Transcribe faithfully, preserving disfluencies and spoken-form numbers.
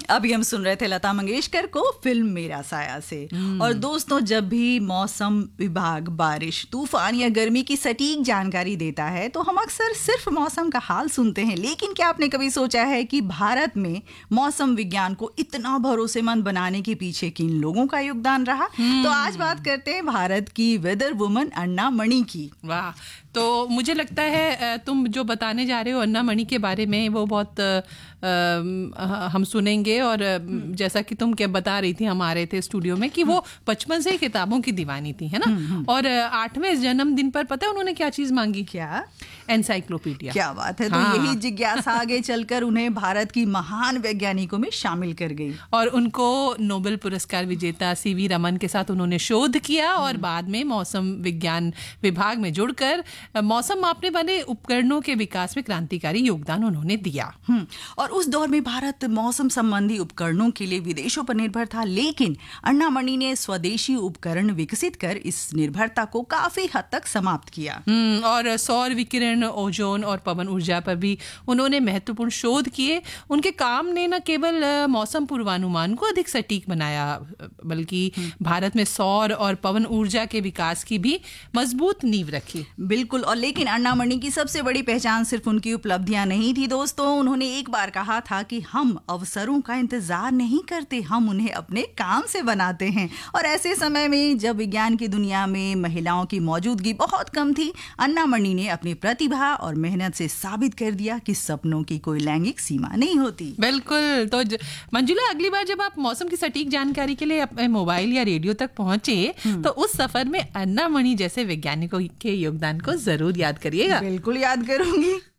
अभी हम सुन रहे थे लता मंगेशकर को फिल्म मेरा साया से। और दोस्तों, जब भी मौसम विभाग बारिश, तूफान या गर्मी की सटीक जानकारी देता है तो हम अक्सर सिर्फ मौसम का हाल सुनते हैं, लेकिन क्या आपने कभी सोचा है कि भारत में मौसम विज्ञान को इतना भरोसेमंद बनाने के पीछे किन लोगों का योगदान रहा? तो आज बात करते हैं भारत की वेदर वुमन अन्ना मणि की। वाह, तो मुझे लगता है तुम जो बताने जा रहे हो अन्ना मणि के बारे में वो बहुत आ, हम सुनेंगे। और जैसा कि तुम क्या बता रही थी, हम आ रहे थे स्टूडियो में कि वो बचपन से ही किताबों की दीवानी थी, है ना। और आठवें जन्मदिन पर पता है उन्होंने क्या चीज मांगी? क्या? एनसाइक्लोपीडिया। क्या बात है। हाँ। तो यही जिज्ञासा आगे चलकर उन्हें भारत की महान वैज्ञानिकों में शामिल कर गई और उनको नोबेल पुरस्कार विजेता सीवी रमन के साथ उन्होंने शोध किया और बाद में मौसम विज्ञान विभाग में जुड़कर मौसम मापने वाले उपकरणों के विकास में क्रांतिकारी योगदान उन्होंने दिया। और उस दौर में भारत मौसम संबंधी उपकरणों के लिए विदेशों पर निर्भर था, लेकिन अन्ना मणि ने स्वदेशी उपकरण विकसित कर इस निर्भरता को काफी हद तक समाप्त किया। और सौर विकिरण, ओजोन और पवन ऊर्जा पर भी उन्होंने महत्वपूर्ण शोध किए। उनके काम ने न केवल मौसम पूर्वानुमान को अधिक सटीक बनाया, बल्कि भारत में सौर और पवन ऊर्जा के विकास की भी मजबूत नींव रखी। बिल्कुल। और लेकिन अन्ना मणि की सबसे बड़ी पहचान सिर्फ उनकी उपलब्धियां नहीं थी दोस्तों। उन्होंने एक बार कहा था कि हम अवसरों का इंतजार नहीं करते, हम उन्हें अपने काम से बनाते हैं। और ऐसे समय में जब विज्ञान की दुनिया में महिलाओं की मौजूदगी बहुत कम थी, अन्ना मणि ने अपनी प्रतिभा और मेहनत से साबित कर दिया कि सपनों की कोई लैंगिक सीमा नहीं होती। बिल्कुल। तो मंजुला, अगली बार जब आप मौसम की सटीक जानकारी के लिए अपने मोबाइल या रेडियो तक पहुंचे तो उस सफर में अन्ना मणि जैसे वैज्ञानिकों के योगदान को जरूर याद करिएगा। बिल्कुल याद करूंगी।